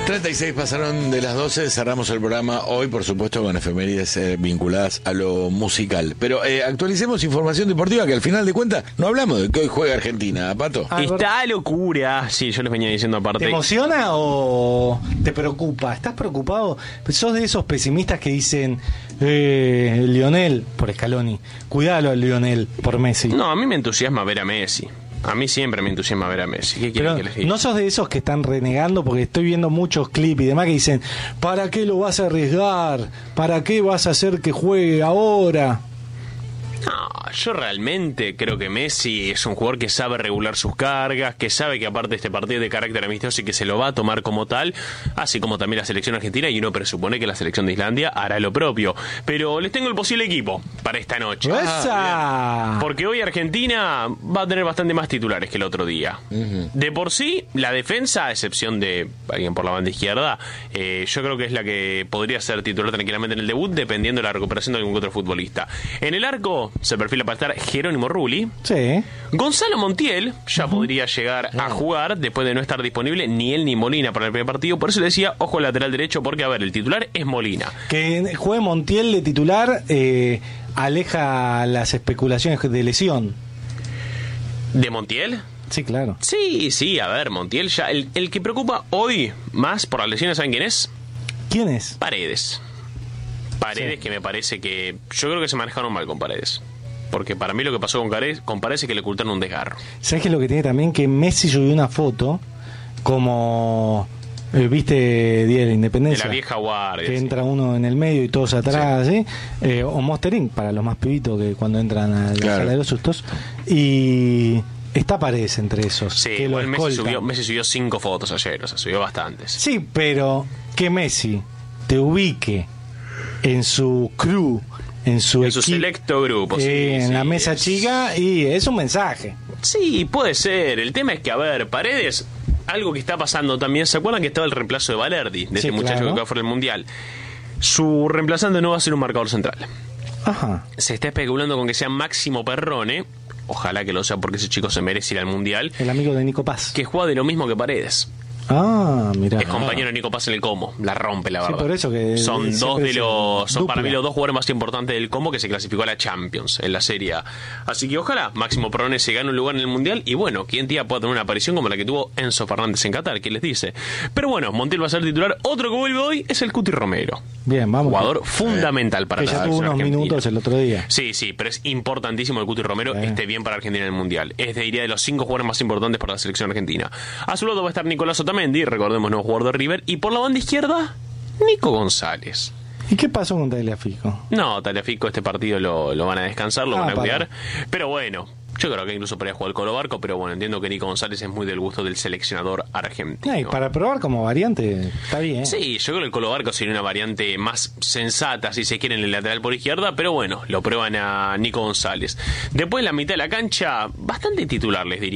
36 pasaron de las 12, cerramos el programa hoy, por supuesto, con efemérides vinculadas a lo musical. Pero actualicemos información deportiva, que al final de cuentas no hablamos de que hoy juega Argentina, Pato. Está locura. Sí, yo les venía diciendo aparte. ¿Te emociona o te preocupa? ¿Estás preocupado? ¿Sos de esos pesimistas que dicen Lionel por Scaloni, cuidalo a Lionel por Messi? No, a mí me entusiasma ver a Messi. A mí siempre me entusiasma ver a Messi. ¿Qué quieren que les diga? ¿No sos de esos que están renegando? Porque estoy viendo muchos clips y demás que dicen, ¿para qué lo vas a arriesgar? ¿Para qué vas a hacer que juegue ahora? No, yo realmente creo que Messi es un jugador que sabe regular sus cargas, que sabe que aparte de este partido de carácter amistoso y que se lo va a tomar como tal, así como también la selección argentina, y uno presupone que la selección de Islandia hará lo propio. Pero les tengo el posible equipo para esta noche. ¡Esa! Porque hoy Argentina va a tener bastante más titulares que el otro día. De por sí, la defensa, a excepción de alguien por la banda izquierda, yo creo que es la que podría ser titular tranquilamente en el debut, dependiendo de la recuperación de algún otro futbolista. En el arco se perfila para estar Jerónimo Rulli. Sí. Gonzalo Montiel ya podría llegar a jugar después de no estar disponible ni él ni Molina para el primer partido. Por eso le decía, ojo al lateral derecho, porque a ver, el titular es Molina. Que juegue Montiel de titular aleja las especulaciones de lesión. ¿De Montiel? Sí, claro. Sí, a ver, Montiel ya. El que preocupa hoy más por las lesiones, ¿saben quién es? ¿Quién es? Paredes, sí. Que me parece que... Yo creo que se manejaron mal con Paredes. Porque para mí lo que pasó con Paredes es que le ocultaron un desgarro. ¿Sabes qué es lo que tiene también? Que Messi subió una foto como... ¿Viste Día de la Independencia? De la vieja guardia. Que entra uno en el medio y todos atrás, sí. ¿Sí? O Monster Inc. para los más pibitos que cuando entran a la sala de los sustos. Y... está Paredes entre esos. Sí, que igual Messi subió 5 fotos ayer, o sea, subió bastantes. Sí, pero que Messi te ubique en su crew, en su selecto grupo, en la mesa chica, y es un mensaje. Sí, puede ser. El tema es que, a ver, Paredes, algo que está pasando también, ¿se acuerdan que estaba el reemplazo de Valerdi, de ese muchacho que quedó fuera del Mundial? Su reemplazante no va a ser un marcador central. Ajá. Se está especulando con que sea Máximo Perrone. Ojalá que lo sea, porque ese chico se merece ir al Mundial. El amigo de Nico Paz, que juega de lo mismo que Paredes. Ah, mira. Es compañero de Nico Paz en el Como. La rompe, la verdad. Sí, por eso que son para mí los dos jugadores más importantes del Como, que se clasificó a la Champions en la Serie A. Así que ojalá Máximo Perrone se gane un lugar en el Mundial. Y bueno, quien día pueda tener una aparición como la que tuvo Enzo Fernández en Qatar, ¿quién les dice? Pero bueno, Montiel va a ser titular. Otro que vuelve hoy es el Cuti Romero. Bien, vamos. Jugador fundamental para la selección. Que ya tuvo unos minutos el otro día. Sí, pero es importantísimo el Cuti Romero esté bien para Argentina en el Mundial. Es, diría, de los 5 jugadores más importantes para la selección argentina. A su lado va a estar Nicolás Otamendi, recordemos, nuevo jugador de River. Y por la banda izquierda, Nico González. ¿Y qué pasó con Tagliafico? No, Tagliafico este partido lo van a descansar, lo van a cuidar. Pero bueno, yo creo que incluso podría jugar el Colo Barco, pero bueno, entiendo que Nico González es muy del gusto del seleccionador argentino. Y para probar como variante, está bien. Sí, yo creo que el Colo Barco sería una variante más sensata, si se quiere, en el lateral por izquierda, pero bueno, lo prueban a Nico González. Después, la mitad de la cancha, bastante titular, les diría.